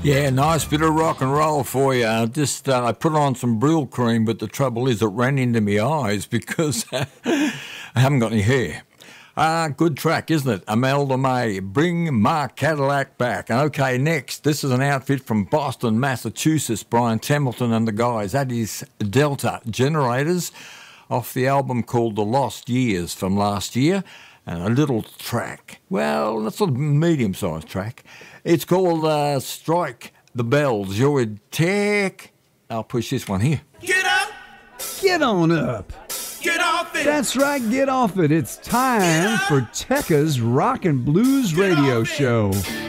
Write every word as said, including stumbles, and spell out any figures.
Yeah, nice bit of rock and roll for you. I just uh, I put on some Brill cream, but the trouble is it ran into my eyes because I haven't got any hair. Ah, uh, good track, isn't it? Imelda May, Bring My Cadillac Back. Okay, next, this is an outfit from Boston, Massachusetts, Brian Templeton and the guys. That is Delta Generators off the album called The Lost Years from last year. And a little track, well, that's a medium-sized track. It's called uh, Strike the Bells. You're with Tech. I'll push this one here. Get up! Get on up! Get off it! That's right, get off it. It's time for Tekka's Rock and Blues Get Radio off it. Show.